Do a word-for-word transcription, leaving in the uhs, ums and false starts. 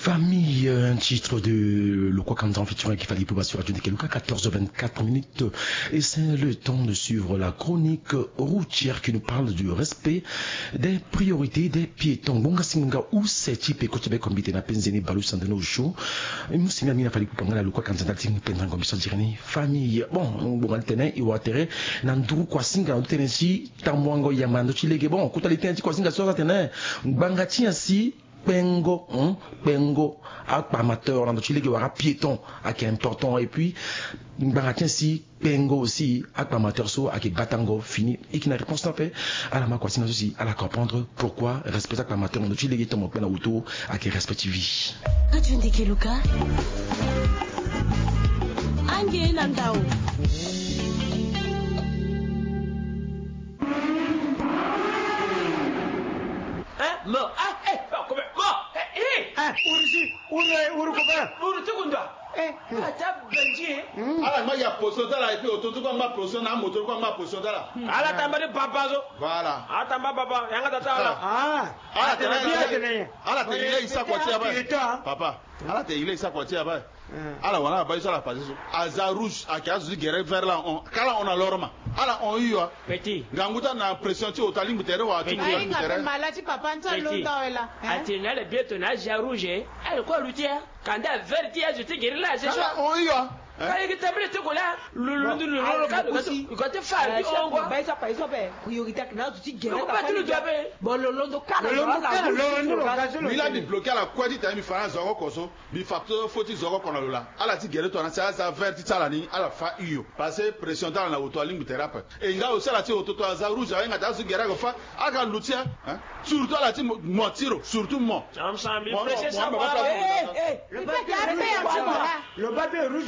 Famille, un titre de le quoi quand featuring qui fallait pour sur Radio Keluka, quatorze heures vingt-quatre minutes. Et c'est le temps de suivre la chronique routière qui nous parle du respect des priorités des piétons. Bonga singa où c'est type et côté comme bité na penzeni balu sandano show. Et nous c'est mina fallait pour pangala le quoi quand ça ting pendant comme ça dirani famille. Bon, bon antenne et watere nanduru kwa singa antenne si tamwango yamando chilege bon kutali tenti kwa singa soza tene bangati ainsi Pengo, hein, Pengo, amateur, dans notre ligue, aura piéton, qui est important, et puis, Baratien si, Pengo aussi, amateur, so, qui batango, fini, et qui n'a réponse en fait, à la maquasina aussi, à la comprendre pourquoi, respecter amateur, dans notre ligue, mon plein auto, à qui respecte vie. Radio Keluka. Ange Nandao. Hein? Non, ah, eh, comment? Urisi, ure, uru kopa. Uru tukunda. Eh, ata benji. Ala ma ya poso dala et puis ototo kwa ma poso na moto kwa ma poso dala. Ala tambari papa zo. Voilà. Ala tamba papa, yanga tata ala. Ah, Ala te tena ala te ile isa kwa tia ba. Papa, ala te ile isa kwa tia ba. Ala wana ba isa la paso. Aza rouge akazu gere vers là on kala on a l'orma. Ala on yo. Petit. Nganguta na pression ti otali mutere wa ti mutere. Ai ngape malati papa nta londa wela. Atina le bieto na ja rouge. Ai ko lutia. Kanda verti ya jete gere là c'est ça. On yo. Kaya ki tablet ko la. Lulu lulu lulu ka ko ko te fa di ongo. Ba isa pa isa pe. Ku yogi tak na tu ti gere. Ko pa tu dobe. Bon le londo kala. Le londo kala, le londo kala. Il a dit bloquer la quoi dit mi fa zoro koso. Bi facteur faut ti zoro kono lola. Ala ti gere to na sa sa verti tala ni ala fa iyo. Parce pression dans la auto ligne thérapie. Et nga o sala ti auto to za rouge nga ta su gere ko fa aka lutia. Surtout ala ti motiro, surtout mo. Am sambi pression ça. Eh eh. Le papier rouge. Le papier rouge.